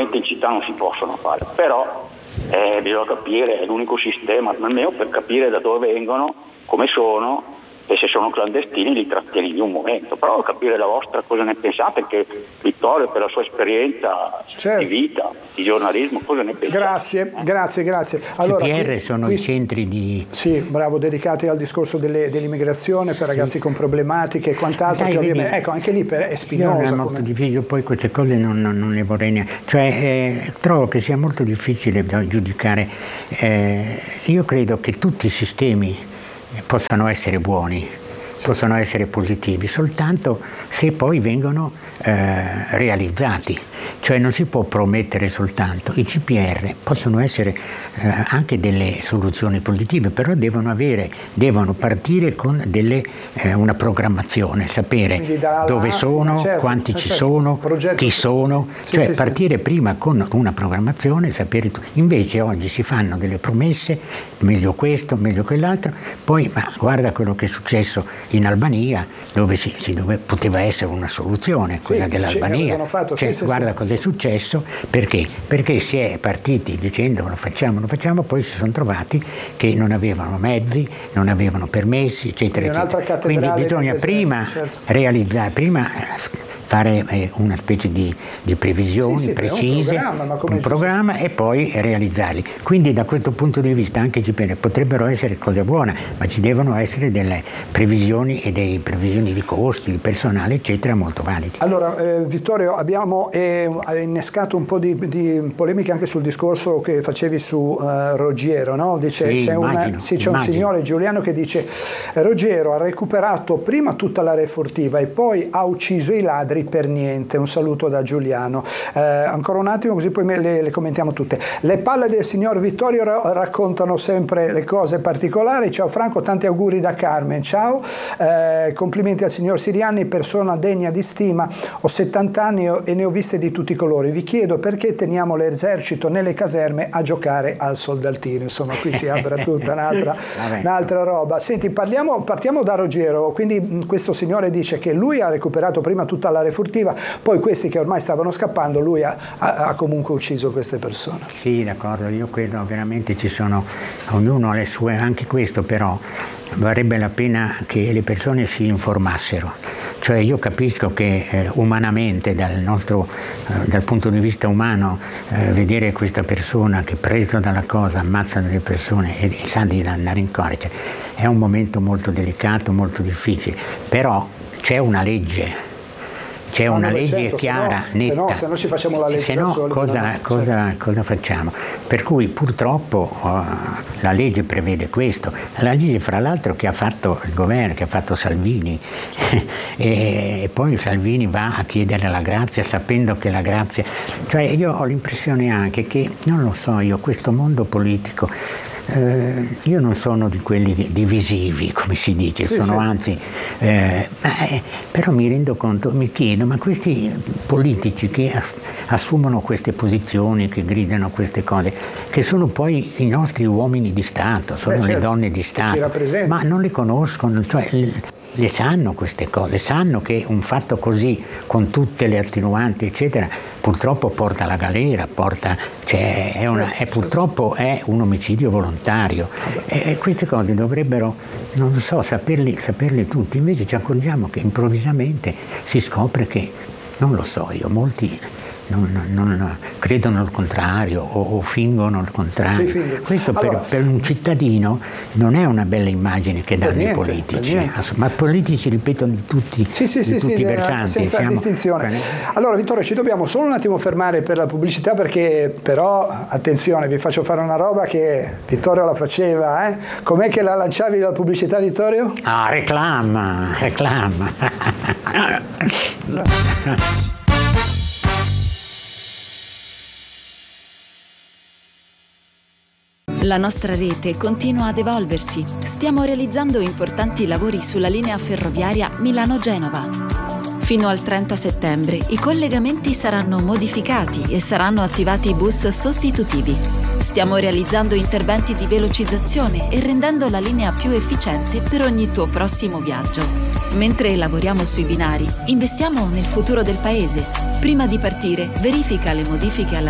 sicuramente in città non si possono fare, però bisogna capire, è l'unico sistema, almeno per capire da dove vengono, come sono, e se sono clandestini li trattieni di un momento. Però capire la vostra, cosa ne pensate, che Vittorio, per la sua esperienza di vita, di giornalismo, cosa ne pensate? Grazie. Allora, CPR sono i centri di... Sì, bravo, dedicati al discorso dell'immigrazione per ragazzi con problematiche e quant'altro, che ovviamente, ecco, anche lì è spinosa. È molto difficile, poi queste cose non le vorrei neanche... Cioè, trovo che sia molto difficile da giudicare. Io credo che tutti i sistemi possano essere buoni, possono essere positivi, soltanto se poi vengono realizzati. Cioè non si può promettere soltanto. I CPR possono essere anche delle soluzioni positive, però devono partire con una programmazione, sapere dove sono, quanti ci sono, chi sono, partire prima con una programmazione, sapere tutto. Invece oggi si fanno delle promesse, meglio questo, meglio quell'altro, poi ma guarda quello che è successo in Albania, dove poteva essere una soluzione, quella dell'Albania. Guarda cosa è successo, perché si è partiti dicendo lo facciamo, poi si sono trovati che non avevano mezzi, non avevano permessi, eccetera. Quindi bisogna prima realizzare, fare una specie di previsioni precise, un programma e poi realizzarli. Quindi da questo punto di vista anche potrebbero essere cose buone, ma ci devono essere delle previsioni e delle previsioni di costi, di personale, eccetera, molto validi. Allora, Vittorio, abbiamo innescato un po' di polemiche anche sul discorso che facevi su Roggiero, no? Dice, c'è un signore, Giuliano, che dice: Roggiero ha recuperato prima tutta l'area furtiva e poi ha ucciso i ladri per niente. Un saluto da Giuliano. Ancora un attimo, così poi le commentiamo tutte. Le palle del signor Vittorio raccontano sempre le cose particolari. Ciao Franco, tanti auguri da Carmen. Ciao, complimenti al signor Siriani, persona degna di stima. Ho 70 anni e ne ho viste di tutti i colori. Vi chiedo perché teniamo l'esercito nelle caserme a giocare al soldatino. Insomma, qui si apre tutta un'altra roba. Senti, partiamo da Roggiero. Quindi questo signore dice che lui ha recuperato prima tutta l'area furtiva, poi questi che ormai stavano scappando, lui ha comunque ucciso queste persone. Sì, d'accordo, io credo veramente ognuno ha le sue, anche questo però varrebbe la pena che le persone si informassero. Cioè io capisco che umanamente, dal punto di vista umano, vedere questa persona che preso dalla cosa ammazza delle persone e sa di andare in carcere è un momento molto delicato, molto difficile, però c'è una legge. C'è una legge chiara, netta. Se no ci facciamo la legge. Se no cosa facciamo? Per cui purtroppo la legge prevede questo. La legge fra l'altro che ha fatto il governo, che ha fatto Salvini e poi Salvini va a chiedere la grazia sapendo che la grazia... Cioè io ho l'impressione anche che, non lo so io, questo mondo politico... io non sono di quelli divisivi, come si dice, anzi, però mi rendo conto, mi chiedo, ma questi politici che assumono queste posizioni, che gridano queste cose, che sono poi i nostri uomini di Stato, sono le donne di Stato, ma non le conoscono, cioè le sanno queste cose, sanno che un fatto così, con tutte le attenuanti, eccetera, purtroppo porta alla galera, purtroppo è un omicidio volontario. E queste cose dovrebbero, non lo so, saperle tutti. Invece ci accorgiamo che improvvisamente si scopre che, non lo so io, molti non credono il contrario o fingono il contrario. Questo per un cittadino non è una bella immagine che danno i politici, ma politici, ripeto, di tutti i versanti. Senza distinzione. Allora Vittorio, ci dobbiamo solo un attimo fermare per la pubblicità, perché però, attenzione, vi faccio fare una roba che Vittorio la faceva, Com'è che la lanciavi la pubblicità, Vittorio? Reclama. La nostra rete continua ad evolversi. Stiamo realizzando importanti lavori sulla linea ferroviaria Milano-Genova. Fino al 30 settembre i collegamenti saranno modificati e saranno attivati bus sostitutivi. Stiamo realizzando interventi di velocizzazione e rendendo la linea più efficiente per ogni tuo prossimo viaggio. Mentre lavoriamo sui binari, investiamo nel futuro del paese. Prima di partire, verifica le modifiche alla